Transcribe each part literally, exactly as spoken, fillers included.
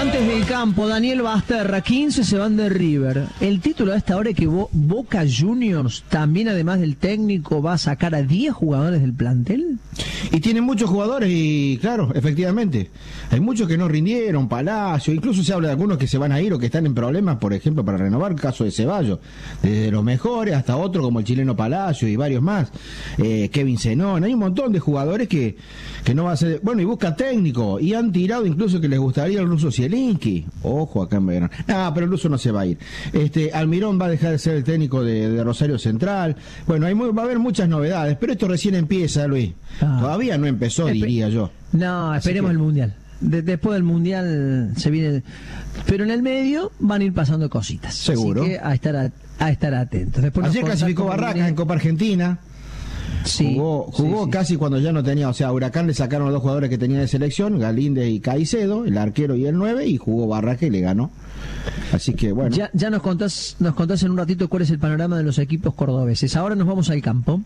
Antes del campo, Daniel Basterra, quince se van de River. El título a esta hora es que Bo- Boca Juniors también, además del técnico, va a sacar a diez jugadores del plantel. Y tienen muchos jugadores y, claro, efectivamente, hay muchos que no rindieron, Palacio, incluso se habla de algunos que se van a ir o que están en problemas, por ejemplo, para renovar, el caso de Ceballos, desde los mejores hasta otro como el chileno Palacio y varios más, eh, Kevin Zenón, hay un montón de jugadores que, que no va a ser, bueno, y busca técnico, y han tirado incluso que les gustaría el ruso Zielinski, ojo acá en Belgrano, no, pero el ruso no se va a ir, este Almirón va a dejar de ser el técnico de, de Rosario Central, bueno, hay muy, va a haber muchas novedades, pero esto recién empieza, Luis, ah. todavía no empezó, Espe- diría yo. No, esperemos que... el Mundial. De, después del Mundial se viene, pero en el medio van a ir pasando cositas. Seguro. Así que a estar a, a estar atentos. Después ayer clasificó Barracas viene... en Copa Argentina. Sí, jugó jugó sí, casi sí. cuando ya no tenía, o sea, a Huracán le sacaron los dos jugadores que tenía de selección, Galíndez y Caicedo, el arquero y el nueve, y jugó Barracas y le ganó. Así que bueno. Ya, ya nos contás, nos contás en un ratito cuál es el panorama de los equipos cordobeses. Ahora nos vamos al campo.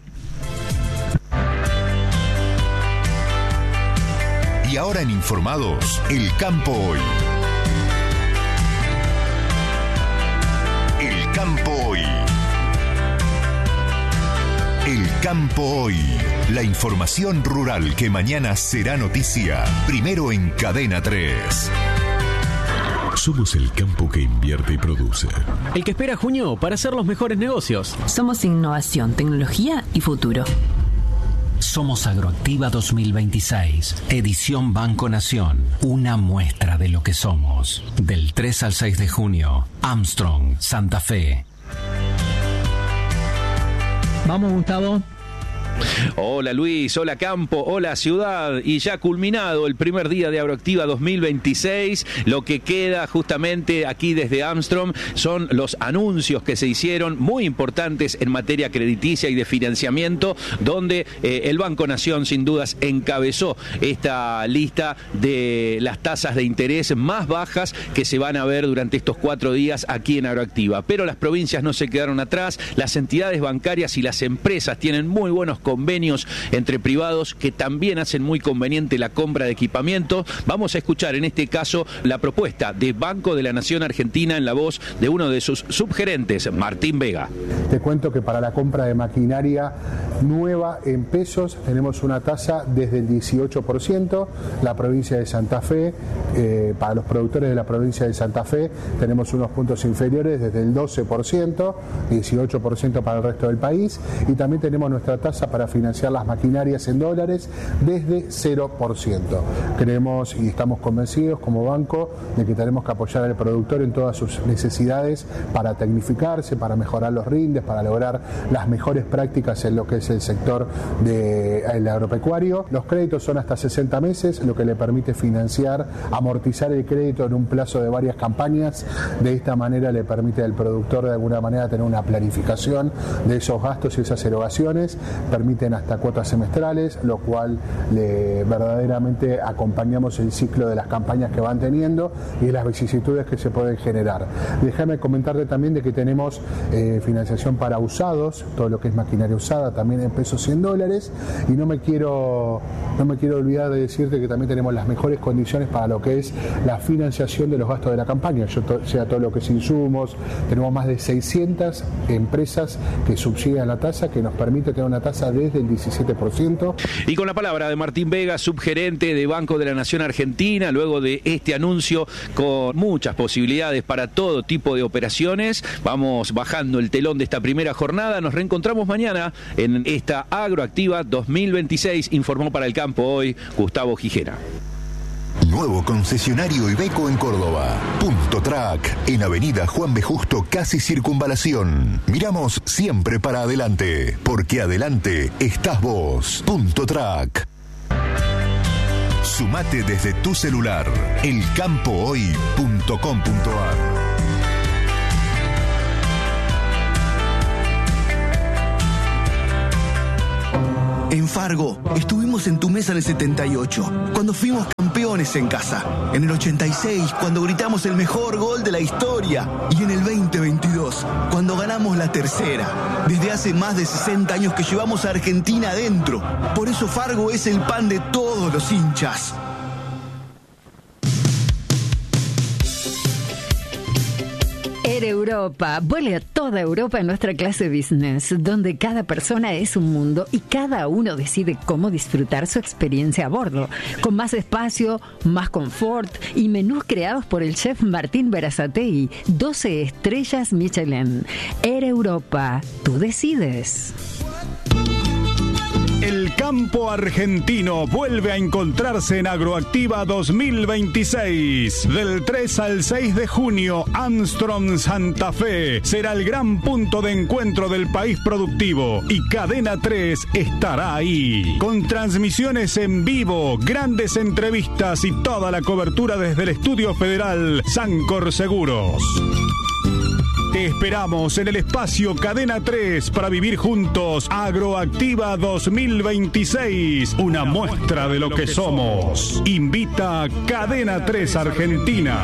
Y ahora en Informados, el campo hoy. El campo hoy. El campo hoy. La información rural que mañana será noticia. Primero en Cadena tres. Somos el campo que invierte y produce. El que espera junio para hacer los mejores negocios. Somos innovación, tecnología y futuro. Somos Agroactiva dos mil veintiséis, edición Banco Nación, una muestra de lo que somos. Del tres al seis de junio, Armstrong, Santa Fe. Vamos, Gustavo. Hola Luis, hola Campo, hola Ciudad, y ya culminado el primer día de Agroactiva dos mil veintiséis, lo que queda justamente aquí desde Armstrong son los anuncios que se hicieron muy importantes en materia crediticia y de financiamiento, donde eh, el Banco Nación sin dudas encabezó esta lista de las tasas de interés más bajas que se van a ver durante estos cuatro días aquí en Agroactiva. Pero las provincias no se quedaron atrás, las entidades bancarias y las empresas tienen muy buenos convenios entre privados que también hacen muy conveniente la compra de equipamiento. Vamos a escuchar en este caso la propuesta de Banco de la Nación Argentina en la voz de uno de sus subgerentes, Martín Vega. Te cuento que para la compra de maquinaria nueva en pesos tenemos una tasa desde el dieciocho por ciento, la provincia de Santa Fe, eh, para los productores de la provincia de Santa Fe tenemos unos puntos inferiores desde el doce por ciento, dieciocho por ciento para el resto del país, y también tenemos nuestra tasa para financiar las maquinarias en dólares desde cero por ciento. Creemos y estamos convencidos como banco de que tenemos que apoyar al productor en todas sus necesidades para tecnificarse, para mejorar los rindes, para lograr las mejores prácticas en lo que es el sector del agropecuario. Los créditos son hasta sesenta meses, lo que le permite financiar, amortizar el crédito en un plazo de varias campañas. De esta manera le permite al productor de alguna manera tener una planificación de esos gastos y esas erogaciones. Permiten hasta cuotas semestrales, lo cual le, verdaderamente acompañamos el ciclo de las campañas que van teniendo y las vicisitudes que se pueden generar. Déjame comentarte también de que tenemos eh, financiación para usados, todo lo que es maquinaria usada, también en pesos y en dólares, y no me quiero no me quiero olvidar de decirte que también tenemos las mejores condiciones para lo que es la financiación de los gastos de la campaña, yo to, sea todo lo que es insumos. Tenemos más de seiscientas empresas que subsidian la tasa, que nos permite tener una tasa desde el diecisiete por ciento. Y con la palabra de Martín Vega, subgerente de Banco de la Nación Argentina, luego de este anuncio con muchas posibilidades para todo tipo de operaciones, vamos bajando el telón de esta primera jornada. Nos reencontramos mañana en esta Agroactiva dos mil veintiséis, informó para el campo hoy Gustavo Gijena. Nuevo concesionario Iveco en Córdoba. Punto Track, en Avenida Juan B. Justo, casi Circunvalación. Miramos siempre para adelante, porque adelante estás vos. Punto Track. Sumate desde tu celular. el campo hoy punto com punto a r. En Fargo, estuvimos en tu mesa en el setenta y ocho, cuando fuimos campeones en casa. En el ochenta y seis, cuando gritamos el mejor gol de la historia. Y en el veinte veintidós, cuando ganamos la tercera. Desde hace más de sesenta años que llevamos a Argentina adentro. Por eso Fargo es el pan de todos los hinchas. Air Europa. Vuele a toda Europa en nuestra clase business, donde cada persona es un mundo y cada uno decide cómo disfrutar su experiencia a bordo. Con más espacio, más confort y menús creados por el chef Martín Berazategui. doce estrellas Michelin. Air Europa. Tú decides. El campo argentino vuelve a encontrarse en Agroactiva dos mil veintiséis. Del tres al seis de junio, Armstrong Santa Fe será el gran punto de encuentro del país productivo y Cadena tres estará ahí. Con transmisiones en vivo, grandes entrevistas y toda la cobertura desde el Estudio Federal Sancor Seguros. Te esperamos en el espacio Cadena tres para vivir juntos Agroactiva dos mil veintiséis, una muestra de lo que somos. Invita a Cadena tres Argentina.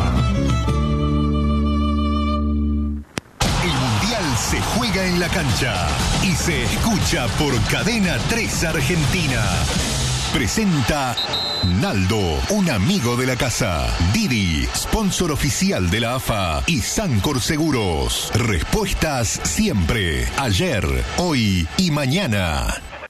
El Mundial se juega en la cancha y se escucha por Cadena tres Argentina. Presenta Naldo, un amigo de la casa. Didi, sponsor oficial de la A F A. Y Sancor Seguros. Respuestas siempre. Ayer, hoy y mañana.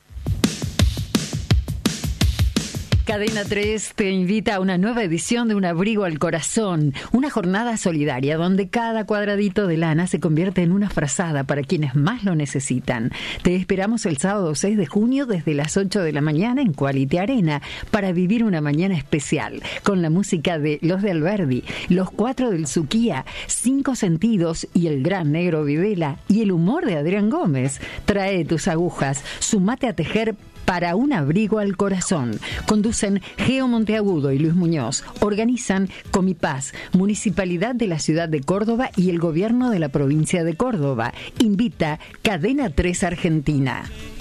Cadena tres te invita a una nueva edición de Un Abrigo al Corazón, una jornada solidaria donde cada cuadradito de lana se convierte en una frazada para quienes más lo necesitan. Te esperamos el sábado seis de junio desde las ocho de la mañana en Quality Arena para vivir una mañana especial con la música de Los de Alberdi, Los Cuatro del Suquía, Cinco Sentidos y el gran Negro Videla y el humor de Adrián Gómez. Trae tus agujas, sumate a tejer para Un Abrigo al Corazón. Conducen Geo Monteagudo y Luis Muñoz. Organizan Comipaz, Municipalidad de la Ciudad de Córdoba y el Gobierno de la Provincia de Córdoba. Invita Cadena tres Argentina.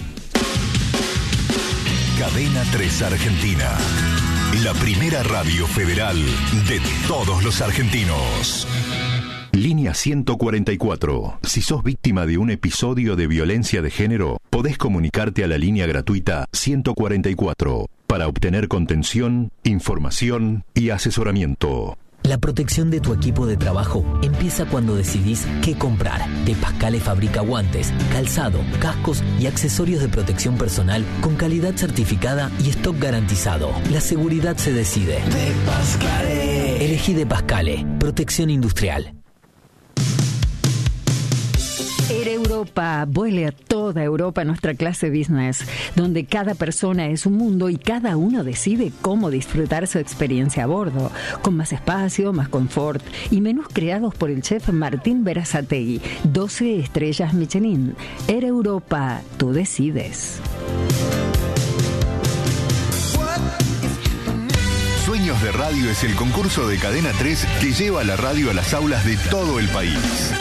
Cadena tres Argentina. La primera radio federal de todos los argentinos. Línea ciento cuarenta y cuatro. Si sos víctima de un episodio de violencia de género, podés comunicarte a la línea gratuita ciento cuarenta y cuatro para obtener contención, información y asesoramiento. La protección de tu equipo de trabajo empieza cuando decidís qué comprar. De Pascale fabrica guantes, calzado, cascos y accesorios de protección personal con calidad certificada y stock garantizado. La seguridad se decide. De Pascale. Elegí De Pascale. Protección industrial. Air Europa, vuele a toda Europa nuestra clase business, donde cada persona es un mundo y cada uno decide cómo disfrutar su experiencia a bordo, con más espacio, más confort y menús creados por el chef Martín Berazategui, doce estrellas Michelin. Air Europa, tú decides. Sueños de Radio es el concurso de Cadena tres que lleva la radio a las aulas de todo el país.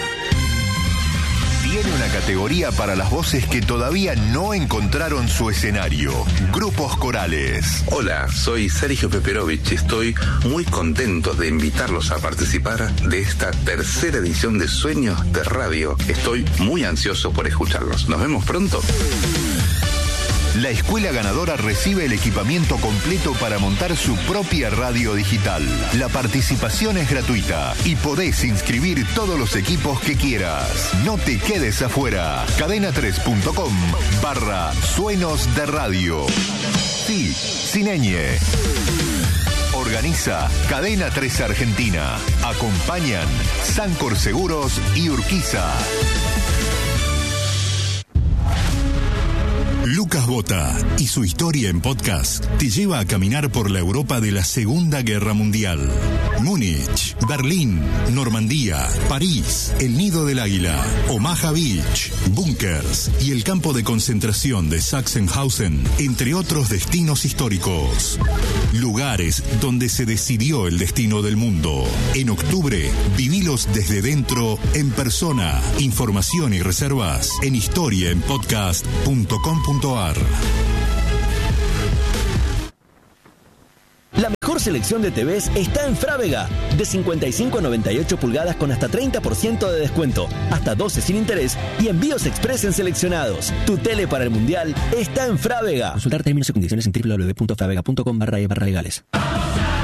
Tiene una categoría para las voces que todavía no encontraron su escenario. Grupos corales. Hola, soy Sergio Peperovich. Estoy muy contento de invitarlos a participar de esta tercera edición de Sueños de Radio. Estoy muy ansioso por escucharlos. Nos vemos pronto. La escuela ganadora recibe el equipamiento completo para montar su propia radio digital. La participación es gratuita y podés inscribir todos los equipos que quieras. No te quedes afuera. cadena tres punto com barra Sueños de Radio. Sí, sin ñ. Organiza Cadena tres Argentina. Acompañan Sancor Seguros y Urquiza. Lucas Bota y su historia en podcast te lleva a caminar por la Europa de la Segunda Guerra Mundial. Múnich, Berlín, Normandía, París, el Nido del Águila, Omaha Beach, búnkers y el campo de concentración de Sachsenhausen, entre otros destinos históricos. Lugares donde se decidió el destino del mundo. En octubre, vivilos desde dentro en persona. Información y reservas en historiaenpodcast punto com punto ar. La mejor selección de T Vs está en Frávega. De cincuenta y cinco a noventa y ocho pulgadas con hasta treinta por ciento de descuento, hasta doce sin interés y envíos express en seleccionados. Tu tele para el Mundial está en Frávega. Consultar términos y condiciones en doble u doble u doble u punto fravega punto com barra e barra legales.